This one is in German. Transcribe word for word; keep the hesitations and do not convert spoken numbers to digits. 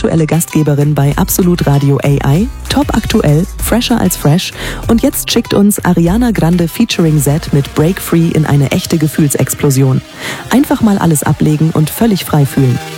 aktuelle Gastgeberin bei Absolut Radio A I, top aktuell, fresher als fresh und jetzt schickt uns Ariana Grande featuring Z mit Break Free in eine echte Gefühlsexplosion. Einfach mal alles ablegen und völlig frei fühlen.